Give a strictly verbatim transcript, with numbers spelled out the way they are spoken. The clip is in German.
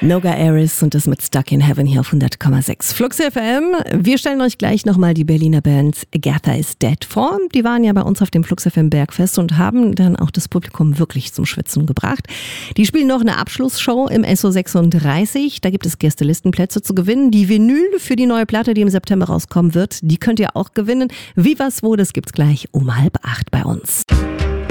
Noga Aris und das mit Stuck in Heaven hier auf hundert Komma sechs Flux F M. Wir stellen euch gleich nochmal die Berliner Band Agatha is Dead vor. Die waren ja bei uns auf dem Flux F M Bergfest und haben dann auch das Publikum wirklich zum Schwitzen gebracht. Die spielen noch eine Abschlussshow im S O sechsunddreißig. Da gibt es Gästelistenplätze zu gewinnen. Die Vinyl für die neue Platte, die im September rauskommen wird, die könnt ihr auch gewinnen. Wie, was, wo, das gibt's gleich um halb acht bei uns.